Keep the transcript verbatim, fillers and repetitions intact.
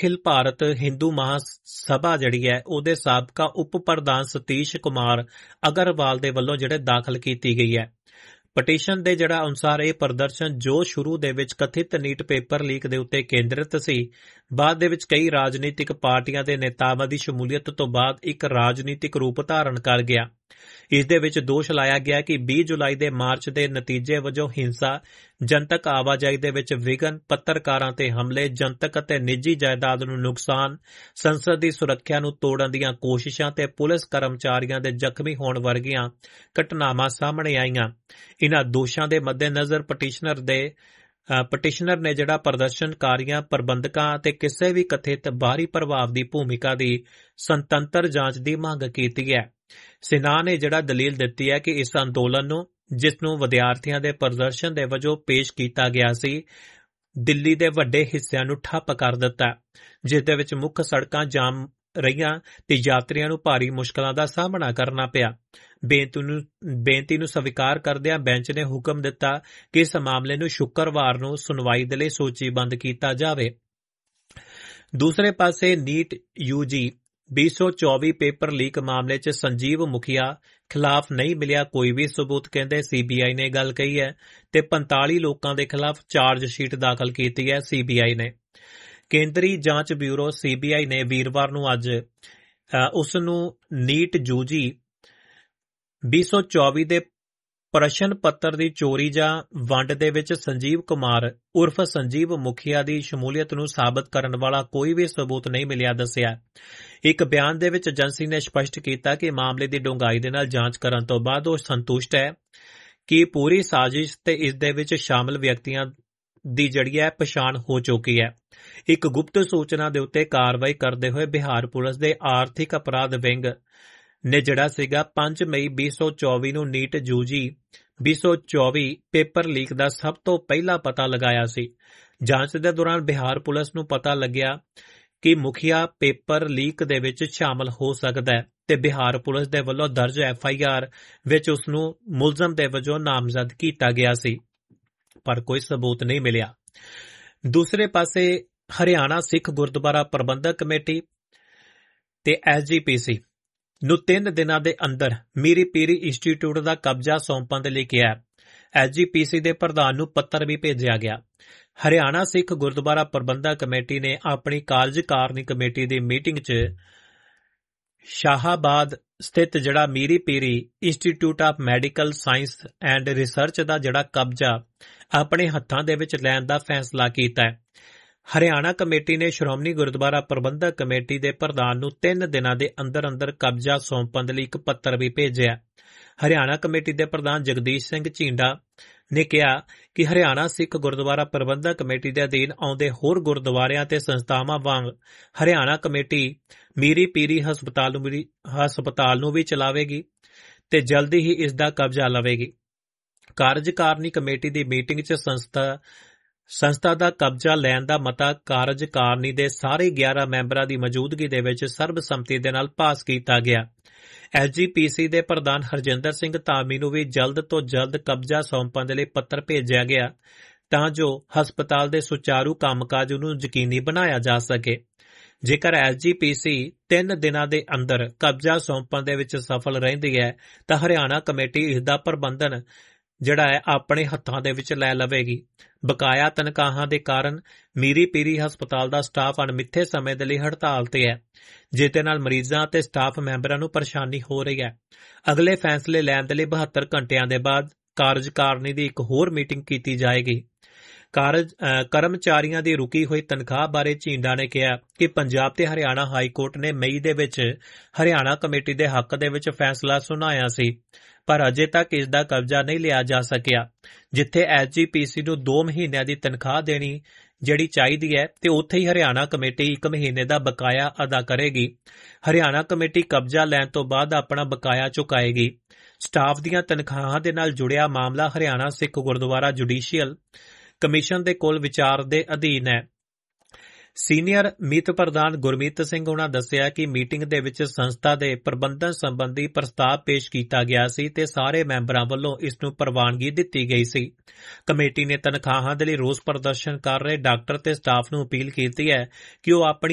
ਅਖਿਲ ਭਾਰਤ ਹਿੰਦੂ ਮਹਾਸਭਾ ਜਿਹੜੀ ਹੈ ਉਹਦੇ ਸਾਬਕਾ ਉਪ ਪ੍ਰਧਾਨ ਸਤੀਸ਼ ਕੁਮਾਰ ਅਗਰਵਾਲ ਦੇ ਵੱਲੋਂ ਜਿਹੜੇ ਦਾਖਲ ਕੀਤੀ ਗਈ ਹੈ। ਪਟੀਸ਼ਨ ਦੇ ਜਿਹੜਾ ਅਨੁਸਾਰ ਇਹ ਪ੍ਰਦਰਸ਼ਨ ਜੋ ਸ਼ੁਰੂ ਦੇ ਵਿੱਚ ਕਥਿਤ ਨੀਟ ਪੇਪਰ ਲੀਕ ਦੇ ਉੱਤੇ ਕੇਂਦਰਿਤ ਸੀ, ਬਾਅਦ ਦੇ ਵਿੱਚ ਕਈ ਰਾਜਨੀਤਿਕ ਪਾਰਟੀਆਂ ਦੇ ਨੇਤਾਵਾਂ ਦੀ ਸ਼ਮੂਲੀਅਤ ਤੋਂ ਬਾਅਦ ਇੱਕ ਰਾਜਨੀਤਿਕ ਰੂਪ ਧਾਰਨ ਕਰ ਗਿਆ। ਇਸ ਦੇ ਵਿੱਚ ਦੋਸ਼ ਲਾਇਆ ਗਿਆ ਕਿ ਵੀਹ ਜੁਲਾਈ ਦੇ ਮਾਰਚ ਦੇ ਨਤੀਜੇ ਵਜੋਂ ਹਿੰਸਾ, ਜਨਤਕ ਆਵਾਜਾਈ ਦੇ ਵਿੱਚ ਵਿਘਨ, ਪੱਤਰਕਾਰਾਂ ਤੇ ਹਮਲੇ, ਜਨਤਕ ਅਤੇ ਨਿੱਜੀ ਜਾਇਦਾਦ ਨੂੰ ਨੁਕਸਾਨ, ਸੰਸਦ ਦੀ ਸੁਰੱਖਿਆ ਨੂੰ ਤੋੜਨ ਦੀਆਂ ਕੋਸ਼ਿਸ਼ਾਂ ਤੇ ਪੁਲਿਸ ਕਰਮਚਾਰੀਆਂ ਦੇ ਜ਼ਖਮੀ ਹੋਣ ਵਰਗੀਆਂ ਘਟਨਾਵਾਂ ਸਾਹਮਣੇ ਆਈਆਂ। ਇਨ੍ਹਾਂ ਦੋਸ਼ਾਂ ਦੇ ਮੱਦੇਨਜ਼ਰ ਪਟੀਸ਼ਨਰ ਦੇ ਪਟੀਸ਼ਨਰ ਨੇ ਜਿਹੜਾ ਪ੍ਰਦਰਸ਼ਨਕਾਰੀਆਂ, ਪ੍ਰਬੰਧਕਾਂ ਅਤੇ ਕਿਸੇ ਵੀ ਕਥਿਤ ਬਾਹਰੀ ਪ੍ਰਭਾਵ ਦੀ ਭੂਮਿਕਾ ਦੀ ਸੁਤੰਤਰ ਜਾਂਚ ਦੀ ਮੰਗ ਕੀਤੀ ਹੈ। ਸਿਨ੍ਹਾ ਨੇ ਜਿਹੜਾ ਦਲੀਲ ਦਿੱਤੀ ਹੈ ਕਿ ਇਸ ਅੰਦੋਲਨ ਨੂੰ, ਜਿਸ ਨੂੰ ਵਿਦਿਆਰਥੀਆਂ ਦੇ ਪ੍ਰਦਰਸ਼ਨ ਦੇ ਵਜੋਂ ਪੇਸ਼ ਕੀਤਾ ਗਿਆ ਸੀ, ਦਿੱਲੀ ਦੇ ਵੱਡੇ ਹਿੱਸਿਆਂ ਨੂੰ ਠੱਪ ਕਰ ਦਿੱਤਾ, ਜਿਸ ਦੇ ਵਿੱਚ ਮੁੱਖ ਸੜਕਾਂ ਜਾਮ ਰਹੀਆਂ ਤੇ ਯਾਤਰੀਆਂ ਨੂੰ ਭਾਰੀ ਮੁਸ਼ਕਲਾਂ ਦਾ ਸਾਹਮਣਾ ਕਰਨਾ ਪਿਆ। ਬੇਨਤੀ ਨੂੰ ਬੇਨਤੀ ਨੂੰ ਸਵੀਕਾਰ ਕਰਦਿਆਂ ਬੈਂਚ ਨੇ ਹੁਕਮ ਦਿੱਤਾ ਕਿ ਇਸ ਮਾਮਲੇ ਨੂੰ ਸ਼ੁੱਕਰਵਾਰ ਨੂੰ ਸੁਣਵਾਈ ਦੇ ਲਈ ਸੂਚੀਬੱਧ ਕੀਤਾ ਜਾਵੇ। ਦੂਸਰੇ ਪਾਸੇ ਨੀਟ ਯੂ ਜੀ ਵੀਹ ਸੌ ਚੌਵੀ ਪੇਪਰ ਲੀਕ ਮਾਮਲੇ 'ਚ ਸੰਜੀਵ ਮੁਖੀਆ ਖਿਲਾਫ ਨਹੀਂ ਮਿਲਿਆ ਕੋਈ ਵੀ ਸਬੂਤ, ਕਹਿੰਦੇ ਸੀ ਬੀ ਆਈ ਨੇ ਗੱਲ ਕਹੀ ਹੈ, ਤੇ ਪੰਤਾਲੀ ਲੋਕਾਂ ਦੇ ਖਿਲਾਫ ਚਾਰਜ ਸ਼ੀਟ ਦਾਖਲ ਕੀਤੀ ਹੈ ਸੀ ਬੀ ਆਈ ਨੇ। ਕੇਂਦਰੀ ਜਾਂਚ ਬਿਊਰੋ ਸੀ ਬੀ ਆਈ ਨੇ ਵੀਰਵਾਰ ਨੂੰ ਅੱਜ ਉਸ ਨੂੰ ਨੀਟ ਯੂਜੀ ਵੀਹ ਸੌ ਚੌਵੀ ਦੇ ਪ੍ਰਸ਼ਨ ਪੱਤਰ ਦੀ ਚੋਰੀ ਜਾਂ ਵੰਡ ਦੇ ਵਿੱਚ ਸੰਜੀਵ ਕੁਮਾਰ ਉਰਫ ਸੰਜੀਵ ਮੁਖੀਆ ਦੀ ਸ਼ਮੂਲੀਅਤ ਨੂੰ ਸਾਬਤ ਕਰਨ ਵਾਲਾ ਕੋਈ ਵੀ ਸਬੂਤ ਨਹੀਂ ਮਿਲਿਆ ਦੱਸਿਆ। ਇੱਕ ਬਿਆਨ ਦੇ ਵਿੱਚ ਏਜੰਸੀ ਨੇ ਸਪਸ਼ਟ ਕੀਤਾ ਕਿ ਮਾਮਲੇ ਦੀ ਡੂੰਘਾਈ ਦੇ ਨਾਲ ਜਾਂਚ ਕਰਨ ਤੋਂ ਬਾਅਦ ਉਹ ਸੰਤੁਸ਼ਟ ਹੈ ਕਿ ਪੂਰੀ ਸਾਜ਼ਿਸ਼ ਤੇ ਇਸ ਦੇ ਵਿੱਚ ਸ਼ਾਮਲ ਵਿਅਕਤੀਆਂ ਦੀ ਜਿਹੜੀ ਹੈ ਪਛਾਣ ਹੋ ਚੁੱਕੀ ਹੈ। ਇੱਕ ਗੁਪਤ ਸੂਚਨਾ ਦੇ ਉੱਤੇ ਕਾਰਵਾਈ ਕਰਦੇ ਹੋਏ ਬਿਹਾਰ ਪੁਲਿਸ ਦੇ ਆਰਥਿਕ ਅਪਰਾਧ ਵਿੰਗ ਨੇ ਜਿਹੜਾ ਸੀਗਾ ਪੰਜ ਮਈ ਵੀਹ ਸੌ ਚੌਵੀ ਨੂੰ ਨੀਟ ਯੂਜੀ ਵੀਹ ਸੌ ਚੌਵੀ ਪੇਪਰ ਲੀਕ ਦਾ ਸਭ ਤੋਂ ਪਹਿਲਾਂ ਪਤਾ ਲਗਾਇਆ ਸੀ। ਜਾਂਚ ਦੇ ਦੌਰਾਨ ਬਿਹਾਰ ਪੁਲਿਸ ਨੂੰ ਪਤਾ ਲੱਗਿਆ ਕਿ ਮੁਖੀਆ ਪੇਪਰ ਲੀਕ ਦੇ ਵਿੱਚ ਸ਼ਾਮਲ ਹੋ ਸਕਦਾ ਹੈ ਤੇ ਬਿਹਾਰ ਪੁਲਿਸ ਦੇ ਵੱਲੋਂ ਦਰਜ ਐਫ ਆਈ ਆਰ ਵਿੱਚ ਉਸ ਨੂੰ ਮੁਲਜ਼ਮ ਦੇ ਵਜੋਂ ਨਾਮਜ਼ਦ ਕੀਤਾ ਗਿਆ ਸੀ, ਪਰ ਕੋਈ ਸਬੂਤ ਨਹੀਂ ਮਿਲਿਆ। ਦੂਸਰੇ ਪਾਸੇ ਹਰਿਆਣਾ ਸਿੱਖ ਗੁਰਦੁਆਰਾ ਪ੍ਰਬੰਧਕ ਕਮੇਟੀ ਤੇ ਐਸ ਜੀ ਪੀ ਸੀ ਨੂੰ ਤਿੰਨ ਦਿਨਾਂ ਦੇ ਅੰਦਰ ਮੀਰੀ ਪੀਰੀ ਇੰਸਟੀਚਿਊਟ ਦਾ ਕਬਜ਼ਾ ਸੌਂਪਣ ਦੇ ਲਈ ਕਿਹਾ। ਐਸ ਜੀ ਪੀ ਸੀ ਦੇ ਪ੍ਰਧਾਨ ਨੂੰ ਪੱਤਰ ਵੀ ਭੇਜਿਆ ਗਿਆ। ਹਰਿਆਣਾ ਸਿੱਖ ਗੁਰਦੁਆਰਾ ਪ੍ਰਬੰਧਕ ਕਮੇਟੀ ਨੇ ਆਪਣੀ ਕਾਰਜਕਾਰਨੀ ਕਮੇਟੀ ਦੀ ਮੀਟਿੰਗ 'ਚ ਸ਼ਾਹਾਬਾਦ ਸਥਿਤ ਜਿਹੜਾ Miri Piri institute of medical science and research ਦਾ ਜਿਹੜਾ ਕਬਜ਼ਾ ਆਪਣੇ ਹੱਥਾਂ ਦੇ ਵਿੱਚ ਲੈਣ ਦਾ ਫੈਸਲਾ ਕੀਤਾ ਹੈ। ਹਰਿਆਣਾ ਕਮੇਟੀ ਨੇ ਸ਼੍ਰੋਮਣੀ ਗੁਰਦੁਆਰਾ ਪ੍ਰਬੰਧਕ ਕਮੇਟੀ ਦੇ ਪ੍ਰਧਾਨ ਨੂੰ ਤਿੰਨ ਦਿਨਾਂ ਦੇ ਅੰਦਰ ਅੰਦਰ ਕਬਜ਼ਾ ਸੌਂਪਣ ਦੇ ਲਈ ਇੱਕ ਪੱਤਰ ਵੀ ਭੇਜਿਆ। ਹਰਿਆਣਾ ਕਮੇਟੀ ਦੇ ਪ੍ਰਧਾਨ ਜਗਦੀਸ਼ ਸਿੰਘ ਝੀਂਡਾ ਨੇ ਕਿਹਾ ਕਿ ਹਰਿਆਣਾ ਸਿੱਖ ਗੁਰਦੁਆਰਾ ਪ੍ਰਬੰਧਕ ਕਮੇਟੀ ਦੇ ਅਧੀਨ ਆਉਂਦੇ ਹੋਰ ਗੁਰਦੁਆਰਿਆਂ ਤੇ ਸੰਸਥਾਵਾਂ ਵਾਂਗ ਹਰਿਆਣਾ ਕਮੇਟੀ ਮੀਰੀ ਪੀਰੀ ਹਸਪਤਾਲ ਨੂੰ ਵੀ ਹਸਪਤਾਲ ਨੂੰ ਵੀ ਚਲਾਵੇਗੀ ਤੇ ਜਲਦੀ ਹੀ ਇਸ ਦਾ ਕਬਜ਼ਾ ਲਵੇਗੀ। ਕਾਰਜਕਾਰਨੀ ਕਮੇਟੀ ਦੀ ਮੀਟਿੰਗ 'ਚ ਸੰਸਥਾ ਸੰਸਥਾ ਦਾ ਕਬਜ਼ਾ ਲੈਣ ਦਾ ਮਤਾ ਕਾਰਜਕਾਰਨੀ ਦੇ ਸਾਰੇ ਗਿਆਰਾਂ ਮੈਂਬਰਾਂ ਦੀ ਮੌਜੂਦਗੀ ਦੇ ਵਿੱਚ ਸਰਬਸੰਮਤੀ ਦੇ ਨਾਲ ਪਾਸ ਕੀਤਾ ਗਿਆ। ਐਸ ਜੀ ਪੀ ਸੀ ਦੇ ਪ੍ਰਧਾਨ ਹਰਜਿੰਦਰ ਸਿੰਘ ਧਾਮੀ ਨੂੰ ਵੀ ਜਲਦ ਤੋਂ ਜਲਦ ਕਬਜ਼ਾ ਸੌਂਪਣ ਦੇ ਲਈ ਪੱਤਰ ਭੇਜਿਆ ਗਿਆ ਤਾਂ ਜੋ ਹਸਪਤਾਲ ਦੇ ਸੁਚਾਰੂ ਕੰਮਕਾਜ ਨੂੰ ਯਕੀਨੀ ਬਣਾਇਆ ਜਾ ਸਕੇ। ਜੇਕਰ ਐਸ ਜੀ ਪੀ ਸੀ ਤਿੰਨ ਦਿਨਾਂ ਦੇ ਅੰਦਰ ਕਬਜ਼ਾ ਸੌਂਪਣ ਦੇ ਵਿੱਚ ਸਫਲ ਰਹਿੰਦੀ ਹੈ ਤਾਂ ਹਰਿਆਣਾ ਕਮੇਟੀ ਇਸ ਦਾ ਪ੍ਰਬੰਧਨ ਜਿਹੜਾ ਹੈ ਆਪਣੇ ਹੱਥਾਂ ਦੇ ਵਿੱਚ ਲੈ ਲਵੇਗੀ। ਬਕਾਇਆ ਤਨਖਾਹਾਂ ਦੇ ਕਾਰਨ ਮੀਰੀ ਪੀਰੀ ਹਸਪਤਾਲ ਦਾ ਸਟਾਫ ਅਣਮਿੱਥੇ ਸਮੇਂ ਦੇ ਲਈ ਹੜਤਾਲ ਤੇ ਹੈ, ਜਿਸ ਦੇ ਨਾਲ ਮਰੀਜ਼ਾਂ ਅਤੇ ਸਟਾਫ ਮੈਂਬਰਾਂ ਨੂੰ ਪਰੇਸ਼ਾਨੀ ਹੋ ਰਹੀ ਹੈ। ਅਗਲੇ ਫੈਸਲੇ ਲੈਣ ਦੇ ਲਈ ਬਹੱਤਰ ਘੰਟਿਆਂ ਦੇ ਬਾਅਦ ਕਾਰਜਕਾਰਨੀ ਦੀ ਇੱਕ ਹੋਰ ਮੀਟਿੰਗ ਕੀਤੀ ਜਾਏਗੀ। ਕਾਰਜ ਕਰਮਚਾਰੀਆਂ ਦੀ ਰੁਕੀ ਹੋਈ ਤਨਖਾਹ ਬਾਰੇ ਝੀਂਡਾ ਨੇ ਕਿਹਾ ਕਿ ਪੰਜਾਬ ਤੇ ਹਰਿਆਣਾ ਹਾਈ ਕੋਰਟ ਨੇ ਮਈ ਦੇ ਵਿੱਚ ਹਰਿਆਣਾ ਕਮੇਟੀ ਦੇ ਹੱਕ ਦੇ ਵਿੱਚ ਫੈਸਲਾ ਸੁਣਾਇਆ ਸੀ, ਪਰ ਅਜੇ ਤੱਕ ਇਸ ਦਾ ਕਬਜ਼ਾ ਨਹੀਂ ਲਿਆ ਜਾ ਸਕਿਆ। ਜਿੱਥੇ ਐਸ ਜੀ ਪੀ ਸੀ ਨੂੰ ਦੋ ਮਹੀਨਿਆਂ ਦੀ ਤਨਖਾਹ ਦੇਣੀ ਜਿਹੜੀ ਚਾਹੀਦੀ ਹੈ ਤੇ ਉੱਥੇ ਹੀ ਹਰਿਆਣਾ ਕਮੇਟੀ ਇੱਕ ਮਹੀਨੇ ਦਾ ਬਕਾਇਆ ਅਦਾ ਕਰੇਗੀ। ਹਰਿਆਣਾ ਕਮੇਟੀ ਕਬਜ਼ਾ ਲੈਣ ਤੋਂ ਬਾਅਦ ਆਪਣਾ ਬਕਾਇਆ ਚੁਕਾਏਗੀ। ਸਟਾਫ ਦੀਆਂ ਤਨਖਾਹਾਂ ਦੇ ਨਾਲ ਜੁੜਿਆ ਮਾਮਲਾ ਹਰਿਆਣਾ ਸਿੱਖ ਗੁਰਦੁਆਰਾ ਜੁਡੀਸ਼ੀਅਲ ਕਮਿਸ਼ਨ ਦੇ ਕੋਲ ਵਿਚਾਰ ਦੇ ਅਧੀਨ ਹੈ। ਸੀਨੀਅਰ ਮੀਤ ਪ੍ਰਧਾਨ ਗੁਰਮੀਤ ਸਿੰਘ ਉਨ੍ਹਾਂ ਦੱਸਿਆ ਕਿ ਮੀਟਿੰਗ ਦੇ ਵਿੱਚ ਸੰਸਥਾ ਦੇ ਪ੍ਰਬੰਧਨ ਸੰਬੰਧੀ ਪ੍ਰਸਤਾਵ ਪੇਸ਼ ਕੀਤਾ ਗਿਆ ਸੀ ਤੇ ਸਾਰੇ ਮੈਂਬਰਾਂ ਵੱਲੋਂ ਇਸ ਨੂੰ ਪ੍ਰਵਾਨਗੀ ਦਿੱਤੀ ਗਈ ਸੀ। ਕਮੇਟੀ ਨੇ ਤਨਖਾਹਾਂ ਦੇ ਲਈ ਰੋਸ ਪ੍ਰਦਰਸ਼ਨ ਕਰ ਰਹੇ ਡਾਕਟਰ ਤੇ ਸਟਾਫ ਨੂੰ ਅਪੀਲ ਕੀਤੀ ਹੈ ਕਿ ਉਹ ਆਪਣੀ